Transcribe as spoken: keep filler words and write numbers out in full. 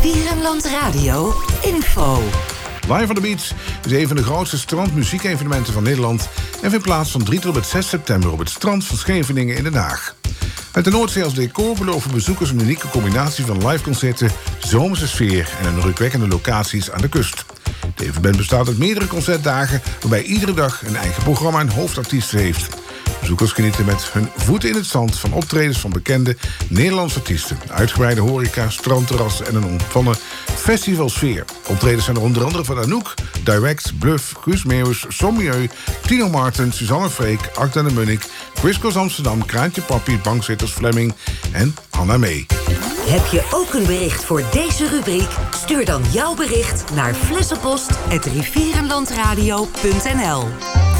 Rivierenland Radio info. Live on the Beach is een van de grootste strandmuziekevenementen van Nederland en vindt plaats van drie tot en met zes september op het strand van Scheveningen in Den Haag. Met de Noordzee als decor beloven bezoekers een unieke combinatie van liveconcerten, zomerse sfeer en een indrukwekkende locaties aan de kust. Het evenement bestaat uit meerdere concertdagen, waarbij iedere dag een eigen programma en hoofdartiest heeft. Bezoekers genieten met hun voeten in het zand van optredens van bekende Nederlandse artiesten, uitgebreide horeca, strandterrassen en een ontspannen festivalsfeer. Optredens zijn er onder andere van Anouk, Direct, Bluff, Guus Meeuwis, Sommieu, Tino Martin, Suzanne Freek, Acta de Munnik, Quiscos Amsterdam, Kraantje Papi, Bankzitters Fleming en Anna Mee. Heb je ook een bericht voor deze rubriek? Stuur dan jouw bericht naar flessenpost apenstaartje rivierenlandradio punt n l.